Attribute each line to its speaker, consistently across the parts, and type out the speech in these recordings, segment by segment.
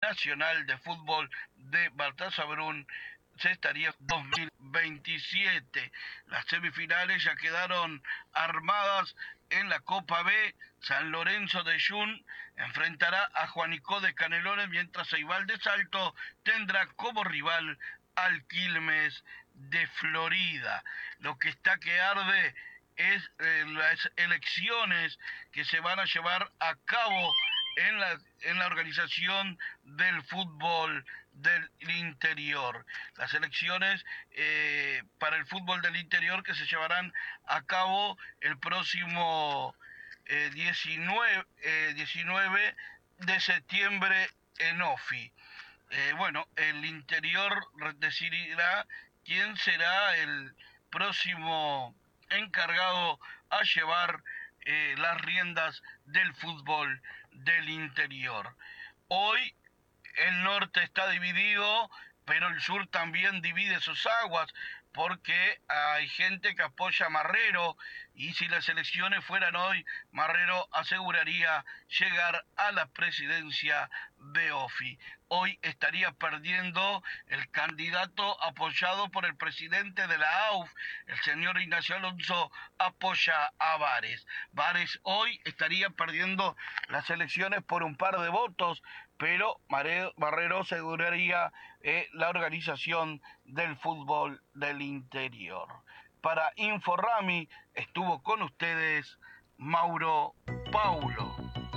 Speaker 1: Nacional de Fútbol de Baltasar Brun se estaría 2027. Las semifinales ya quedaron armadas en la Copa B. San Lorenzo de Jun enfrentará a Juanico de Canelones, mientras Ceibal de Salto tendrá como rival al Quilmes de Florida. Lo que está que arde es las elecciones que se van a llevar a cabo en la organización del fútbol del interior. Las elecciones para el fútbol del interior que se llevarán a cabo el próximo 19 de septiembre en OFI. El interior decidirá quién será el próximo encargado a llevar las riendas del fútbol del interior. Hoy el norte está dividido, pero el sur también divide sus aguas, porque hay gente que apoya a Marrero, y si las elecciones fueran hoy, Marrero aseguraría llegar a la presidencia de OFI. Hoy estaría perdiendo el candidato apoyado por el presidente de la AUF, el señor Ignacio Alonso, apoya a Vares. Vares hoy estaría perdiendo las elecciones por un par de votos, pero Marrero aseguraría la organización del fútbol del interior. Para Inforrami estuvo con ustedes Mauro Paulo.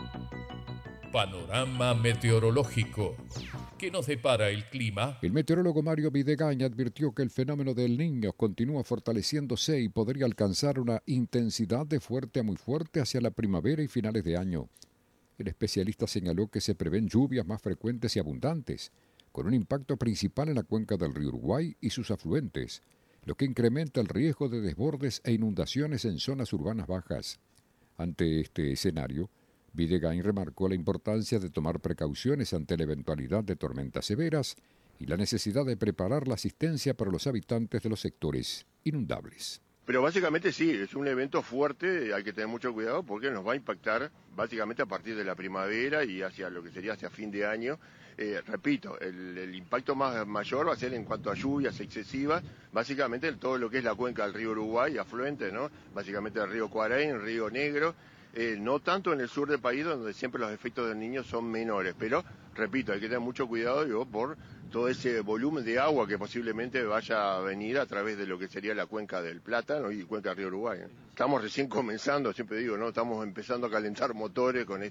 Speaker 2: Panorama meteorológico. ¿Qué nos depara el clima?
Speaker 3: El meteorólogo Mario Videgain advirtió que el fenómeno del Niño continúa fortaleciéndose y podría alcanzar una intensidad de fuerte a muy fuerte hacia la primavera y finales de año. El especialista señaló que se prevén lluvias más frecuentes y abundantes, con un impacto principal en la cuenca del río Uruguay y sus afluentes, lo que incrementa el riesgo de desbordes e inundaciones en zonas urbanas bajas. Ante este escenario, Videgain remarcó la importancia de tomar precauciones ante la eventualidad de tormentas severas y la necesidad de preparar la asistencia para los habitantes de los sectores inundables.
Speaker 4: Pero básicamente sí, es un evento fuerte, hay que tener mucho cuidado porque nos va a impactar básicamente a partir de la primavera y hacia lo que sería hacia fin de año. Repito, el impacto mayor va a ser en cuanto a lluvias excesivas, básicamente todo lo que es la cuenca del río Uruguay, afluente, ¿no? Básicamente el río Cuaraí, el río Negro. No tanto en el sur del país, donde siempre los efectos del Niño son menores, pero, repito, hay que tener mucho cuidado por todo ese volumen de agua que posiblemente vaya a venir a través de lo que sería la cuenca del Plata, ¿no? Y cuenca del río Uruguay. Estamos recién comenzando, siempre digo, ¿no? Estamos empezando a calentar motores con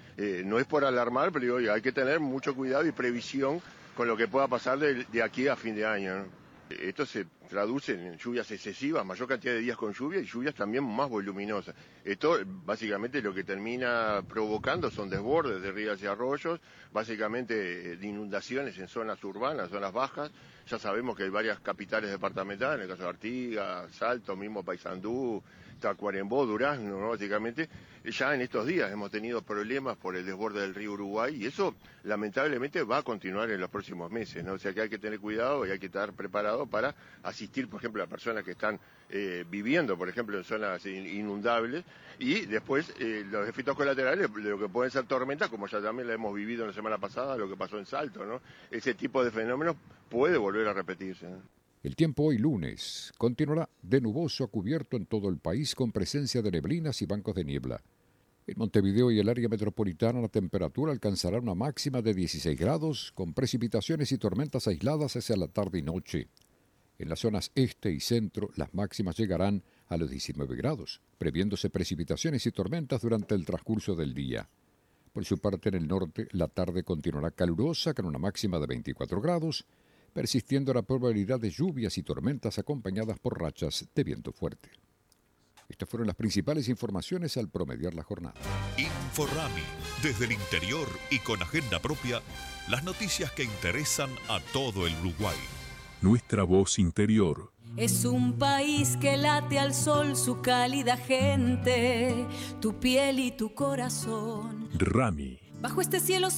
Speaker 4: no es por alarmar, pero digo, hay que tener mucho cuidado y previsión con lo que pueda pasar de aquí a fin de año, ¿no? Esto se traduce en lluvias excesivas, mayor cantidad de días con lluvia y lluvias también más voluminosas. Esto básicamente lo que termina provocando son desbordes de ríos y arroyos, básicamente de inundaciones en zonas urbanas, zonas bajas. Ya sabemos que hay varias capitales departamentales, en el caso de Artigas, Salto, mismo Paysandú, Tacuarembó, Durazno, ¿no? Básicamente, ya en estos días hemos tenido problemas por el desborde del río Uruguay y eso lamentablemente va a continuar en los próximos meses, ¿no? O sea que hay que tener cuidado y hay que estar preparado para asistir, por ejemplo, a personas que están viviendo, por ejemplo, en zonas inundables y después los efectos colaterales de lo que pueden ser tormentas, como ya también la hemos vivido la semana pasada, lo que pasó en Salto, ¿no? Ese tipo de fenómenos puede volver a repetirse, ¿no?
Speaker 3: El tiempo hoy lunes continuará de nuboso a cubierto en todo el país con presencia de neblinas y bancos de niebla. En Montevideo y el área metropolitana la temperatura alcanzará una máxima de 16 grados con precipitaciones y tormentas aisladas hacia la tarde y noche. En las zonas este y centro las máximas llegarán a los 19 grados, previéndose precipitaciones y tormentas durante el transcurso del día. Por su parte en el norte la tarde continuará calurosa con una máxima de 24 grados, persistiendo la probabilidad de lluvias y tormentas acompañadas por rachas de viento fuerte. Estas fueron las principales informaciones al promediar la jornada.
Speaker 2: Inforrami, desde el interior y con agenda propia, las noticias que interesan a todo el Uruguay.
Speaker 5: Nuestra voz interior.
Speaker 6: Es un país que late al sol su cálida gente, tu piel y tu corazón.
Speaker 5: Rami.
Speaker 6: Bajo este cielo